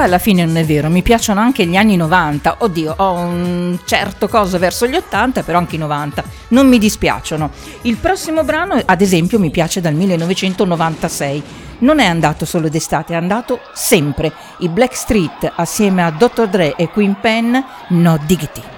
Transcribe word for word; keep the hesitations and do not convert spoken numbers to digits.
poi alla fine non è vero, mi piacciono anche gli anni novanta. Oddio, ho un certo coso verso gli ottanta, però anche i novanta non mi dispiacciono. Il prossimo brano, ad esempio, mi piace dal millenovecentonovantasei. Non è andato solo d'estate, è andato sempre. I Blackstreet assieme a dottor Dre e Queen Pen, No Diggity.